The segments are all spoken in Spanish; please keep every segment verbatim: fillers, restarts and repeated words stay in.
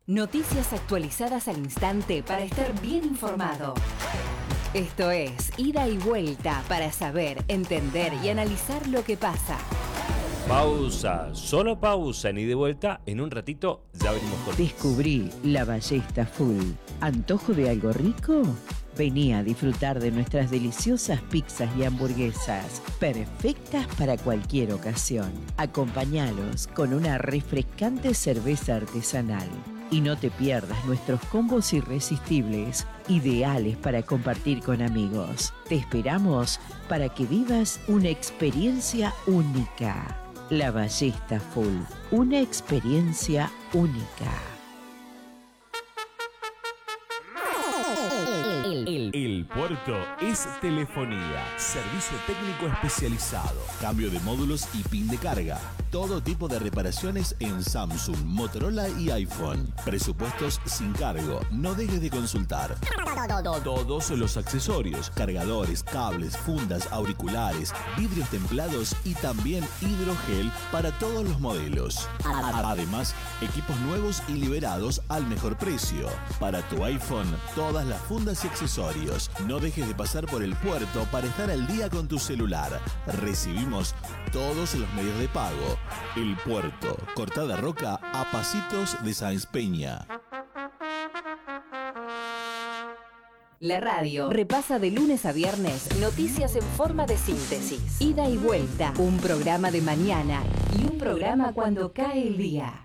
Noticias actualizadas al instante para estar bien informado. Esto es Ida y Vuelta para saber, entender y analizar lo que pasa. Pausa, solo pausa en Ida y Vuelta. En un ratito ya venimos con... Descubrí la ballesta full. ¿Antojo de algo rico? Vení a disfrutar de nuestras deliciosas pizzas y hamburguesas, perfectas para cualquier ocasión. Acompáñalos con una refrescante cerveza artesanal. Y no te pierdas nuestros combos irresistibles, ideales para compartir con amigos. Te esperamos para que vivas una experiencia única. La Ballesta Full, una experiencia única. El Puerto es telefonía, servicio técnico especializado, cambio de módulos y pin de carga. Todo tipo de reparaciones en Samsung, Motorola y iPhone. Presupuestos sin cargo. No dejes de consultar. Todos los accesorios, cargadores, cables, fundas, auriculares, vidrios templados y también hidrogel para todos los modelos. Además, equipos nuevos y liberados al mejor precio. Para tu iPhone, todas las fundas y accesorios. No dejes de pasar por el puerto para estar al día con tu celular. Recibimos todos los medios de pago. El Puerto, Cortada Roca a pasitos de Sáenz Peña. La radio repasa de lunes a viernes noticias en forma de síntesis. Ida y Vuelta, un programa de mañana y un programa cuando cae el día.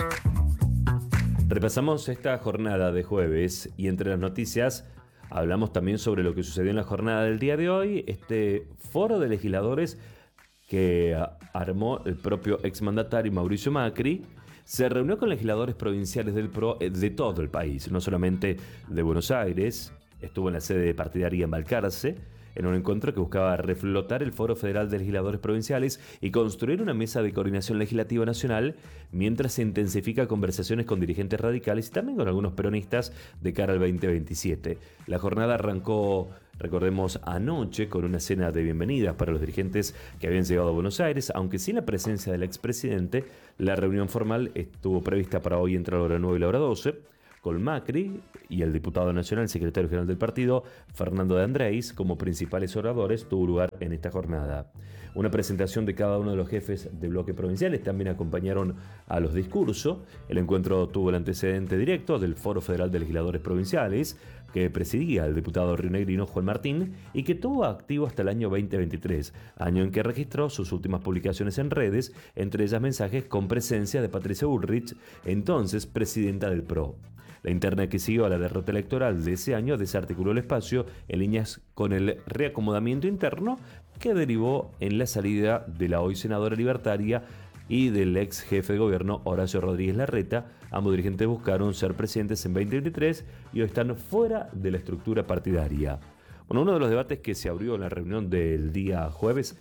Repasamos esta jornada de jueves y entre las noticias hablamos también sobre lo que sucedió en la jornada del día de hoy, este foro de legisladores que armó el propio exmandatario Mauricio Macri. Se reunió con legisladores provinciales del P R O de todo el país, no solamente de Buenos Aires. Estuvo en la sede partidaria en Balcarce, en un encuentro que buscaba reflotar el Foro Federal de Legisladores Provinciales y construir una mesa de coordinación legislativa nacional, mientras se intensifica conversaciones con dirigentes radicales y también con algunos peronistas de cara al veinte veintisiete. La jornada arrancó, recordemos, anoche con una cena de bienvenida para los dirigentes que habían llegado a Buenos Aires, aunque sin la presencia del expresidente. La reunión formal estuvo prevista para hoy entre la hora nueve y la hora doce, con Macri y el diputado nacional, secretario general del partido, Fernando de Andrés, como principales oradores. Tuvo lugar en esta jornada una presentación de cada uno de los jefes de bloque provinciales. También acompañaron a los discursos. El encuentro tuvo el antecedente directo del Foro Federal de Legisladores Provinciales, que presidía el diputado rionegrino Juan Martín y que tuvo activo hasta el año veinte veintitrés, año en que registró sus últimas publicaciones en redes, entre ellas mensajes con presencia de Patricia Bullrich, entonces presidenta del P R O. La interna que siguió a la derrota electoral de ese año desarticuló el espacio en líneas con el reacomodamiento interno que derivó en la salida de la hoy senadora libertaria y del ex jefe de gobierno Horacio Rodríguez Larreta. Ambos dirigentes buscaron ser presidentes en veinte veintitrés y hoy están fuera de la estructura partidaria. Bueno, uno de los debates que se abrió en la reunión del día jueves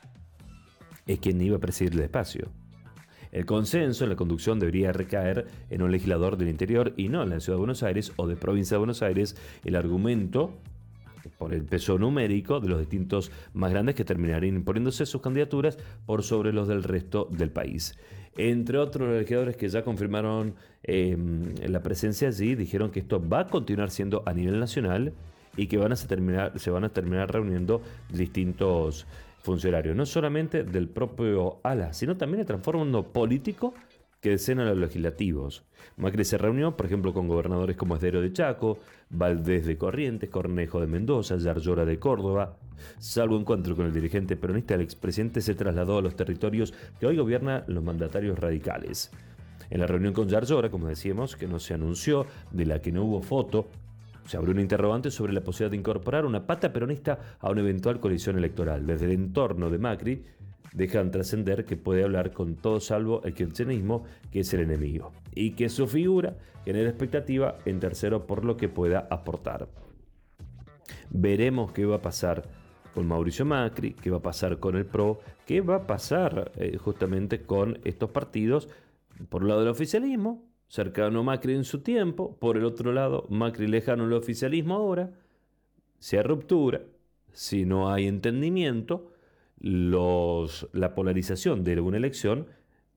es quién iba a presidir el espacio. El consenso en la conducción debería recaer en un legislador del interior y no en la ciudad de Buenos Aires o de provincia de Buenos Aires. El argumento por el peso numérico de los distintos más grandes que terminarían imponiéndose sus candidaturas por sobre los del resto del país. Entre otros, los legisladores que ya confirmaron eh, la presencia allí dijeron que esto va a continuar siendo a nivel nacional y que van a se, terminar, se van a terminar reuniendo distintos funcionarios, no solamente del propio ala, sino también el trasfondo político que deseen a los legislativos. Macri se reunió, por ejemplo, con gobernadores como Esdero de Chaco, Valdés de Corrientes, Cornejo de Mendoza, Yarlora de Córdoba. Salvo encuentro con el dirigente peronista, el expresidente se trasladó a los territorios que hoy gobiernan los mandatarios radicales. En la reunión con Yarlora, como decíamos, que no se anunció, de la que no hubo foto, se abrió un interrogante sobre la posibilidad de incorporar una pata peronista a una eventual coalición electoral. Desde el entorno de Macri dejan trascender que puede hablar con todo salvo el kirchnerismo, que es el enemigo, y que su figura genera expectativa en tercero por lo que pueda aportar. Veremos qué va a pasar con Mauricio Macri, qué va a pasar con el P R O, qué va a pasar eh, justamente con estos partidos. Por un lado, el oficialismo, cercano a Macri en su tiempo; por el otro lado, Macri lejano al oficialismo ahora. Si hay ruptura, si no hay entendimiento, los, la polarización de una elección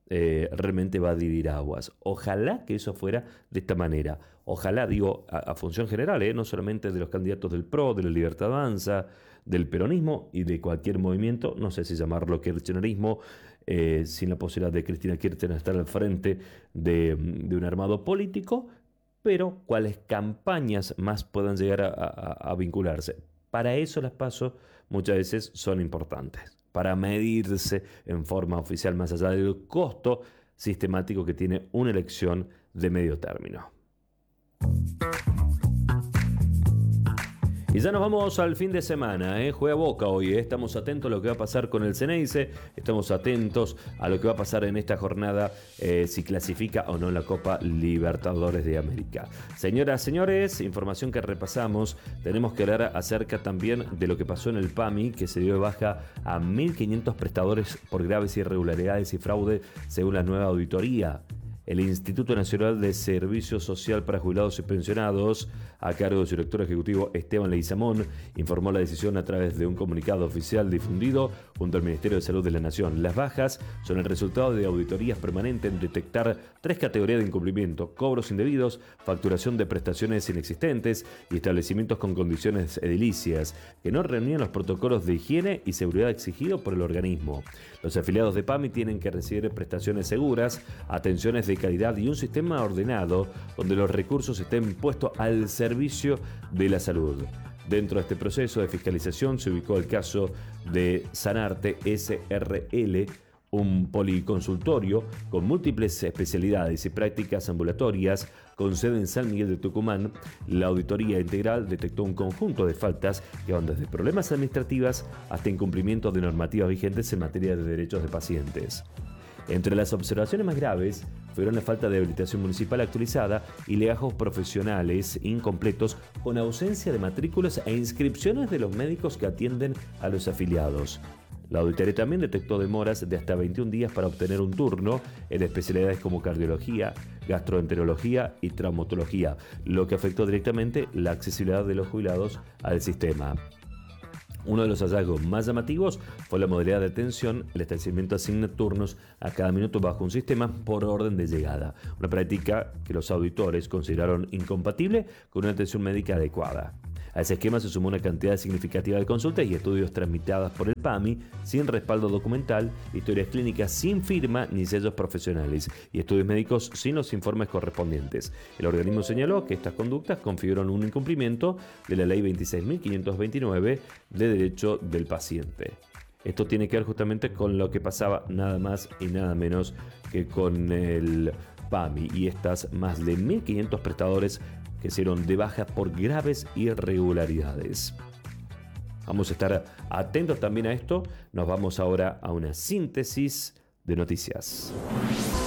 eh, realmente va a dividir aguas. Ojalá que eso fuera de esta manera. Ojalá, digo, a, a función general, ¿eh? No solamente de los candidatos del P R O, de la Libertad Avanza, del peronismo y de cualquier movimiento, no sé si llamarlo kirchnerismo, eh, sin la posibilidad de Cristina Kirchner estar al frente de, de un armado político, pero cuáles campañas más puedan llegar a, a, a vincularse. Para eso las PASO muchas veces son importantes, para medirse en forma oficial más allá del costo sistemático que tiene una elección de medio término. Y ya nos vamos al fin de semana, ¿eh? Juega Boca hoy, ¿eh? Estamos atentos a lo que va a pasar con el Ceneice, estamos atentos a lo que va a pasar en esta jornada, eh, si clasifica o no la Copa Libertadores de América. Señoras, señores, información que repasamos, tenemos que hablar acerca también de lo que pasó en el P A M I, que se dio de baja a mil quinientos prestadores por graves irregularidades y fraude según la nueva auditoría. El Instituto Nacional de Servicio Social para Jubilados y Pensionados, a cargo de su director ejecutivo Esteban Leguizamón, informó la decisión a través de un comunicado oficial difundido junto al Ministerio de Salud de la Nación. Las bajas son el resultado de auditorías permanentes en detectar tres categorías de incumplimiento: cobros indebidos, facturación de prestaciones inexistentes y establecimientos con condiciones edilicias que no reunían los protocolos de higiene y seguridad exigidos por el organismo. Los afiliados de P A M I tienen que recibir prestaciones seguras, atenciones de calidad y un sistema ordenado donde los recursos estén puestos al servicio de la salud. Dentro de este proceso de fiscalización se ubicó el caso de Sanarte S R L, un policonsultorio con múltiples especialidades y prácticas ambulatorias con sede en San Miguel de Tucumán. La auditoría integral detectó un conjunto de faltas que van desde problemas administrativas hasta incumplimiento de normativas vigentes en materia de derechos de pacientes. Entre las observaciones más graves fueron la falta de habilitación municipal actualizada y legajos profesionales incompletos con ausencia de matrículas e inscripciones de los médicos que atienden a los afiliados. La auditoría también detectó demoras de hasta veintiún días para obtener un turno en especialidades como cardiología, gastroenterología y traumatología, lo que afectó directamente la accesibilidad de los jubilados al sistema. Uno de los hallazgos más llamativos fue la modalidad de atención. El establecimiento asigna turnos a cada minuto bajo un sistema por orden de llegada, una práctica que los auditores consideraron incompatible con una atención médica adecuada. A ese esquema se sumó una cantidad significativa de consultas y estudios tramitadas por el P A M I sin respaldo documental, historias clínicas sin firma ni sellos profesionales y estudios médicos sin los informes correspondientes. El organismo señaló que estas conductas configuran un incumplimiento de la Ley veintiséis mil quinientos veintinueve de Derecho del Paciente. Esto tiene que ver justamente con lo que pasaba nada más y nada menos que con el P A M I y estas más de mil quinientos prestadores que se dieron de baja por graves irregularidades. Vamos a estar atentos también a esto. Nos vamos ahora a una síntesis de noticias.